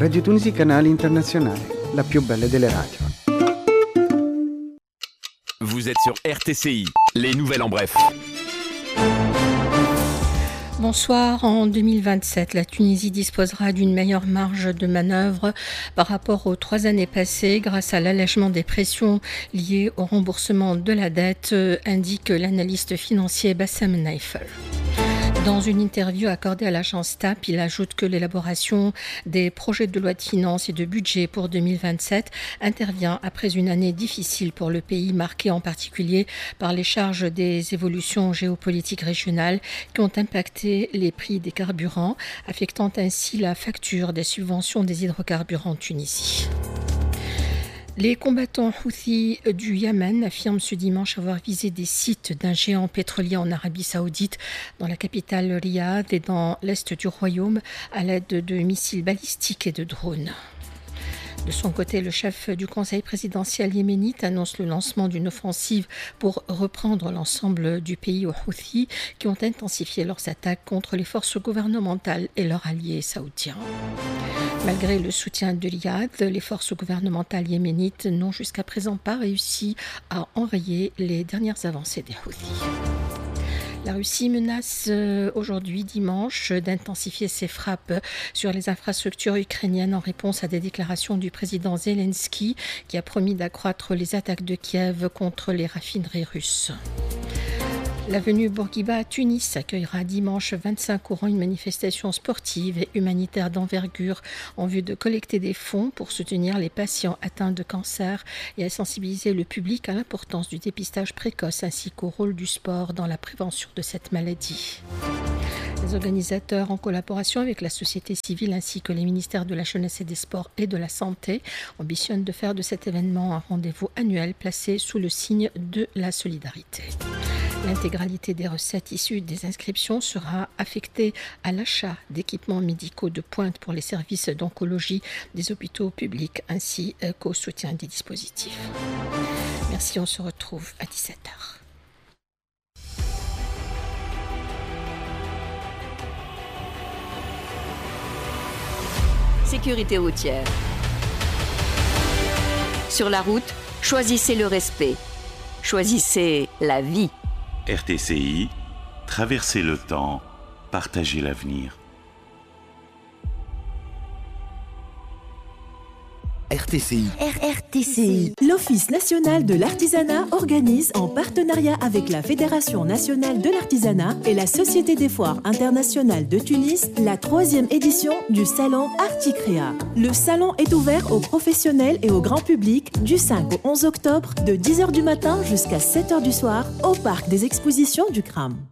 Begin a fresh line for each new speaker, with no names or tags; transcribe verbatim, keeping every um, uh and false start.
Radio Tunisi Canale Internazionale, la più bella delle radio.
Vous êtes sur R T C I, les nouvelles en bref.
Bonsoir. En deux mille vingt-sept, la Tunisie disposera d'une meilleure marge de manœuvre par rapport aux trois années passées grâce à l'allègement des pressions liées au remboursement de la dette, indique l'analyste financier Bassem Naifel. Dans une interview accordée à l'agence T A P, il ajoute que l'élaboration des projets de loi de finances et de budget pour deux mille vingt-sept intervient après une année difficile pour le pays, marquée en particulier par les charges des évolutions géopolitiques régionales qui ont impacté les prix des carburants, affectant ainsi la facture des subventions des hydrocarbures en Tunisie. Les combattants Houthis du Yémen affirment ce dimanche avoir visé des sites d'un géant pétrolier en Arabie Saoudite, dans la capitale Riyad et dans l'est du royaume, à l'aide de missiles balistiques et de drones. De son côté, le chef du conseil présidentiel yéménite annonce le lancement d'une offensive pour reprendre l'ensemble du pays aux Houthis qui ont intensifié leurs attaques contre les forces gouvernementales et leurs alliés saoudiens. Malgré le soutien de Riyad, les forces gouvernementales yéménites n'ont jusqu'à présent pas réussi à enrayer les dernières avancées des Houthis. La Russie menace aujourd'hui, dimanche, d'intensifier ses frappes sur les infrastructures ukrainiennes en réponse à des déclarations du président Zelensky qui a promis d'accroître les attaques de Kiev contre les raffineries russes. L'avenue Bourguiba à Tunis accueillera dimanche vingt-cinq août une manifestation sportive et humanitaire d'envergure en vue de collecter des fonds pour soutenir les patients atteints de cancer et à sensibiliser le public à l'importance du dépistage précoce ainsi qu'au rôle du sport dans la prévention de cette maladie. Les organisateurs, en collaboration avec la société civile ainsi que les ministères de la Jeunesse et des Sports et de la Santé, ambitionnent de faire de cet événement un rendez-vous annuel placé sous le signe de la solidarité. L'intégralité des recettes issues des inscriptions sera affectée à l'achat d'équipements médicaux de pointe pour les services d'oncologie des hôpitaux publics ainsi qu'au soutien des dispositifs. Merci, on se retrouve à dix-sept heures.
Sécurité routière. Sur la route, choisissez le respect. Choisissez la vie.
R T C I, traverser le temps, partager l'avenir.
R T C I.
R R T C I.
L'Office national de l'artisanat organise, en partenariat avec la Fédération nationale de l'artisanat et la Société des foires internationales de Tunis, la troisième édition du salon Articréa. Le salon est ouvert aux professionnels et au grand public du cinq au onze octobre, de dix heures du matin jusqu'à sept heures du soir, au parc des expositions du C R A M.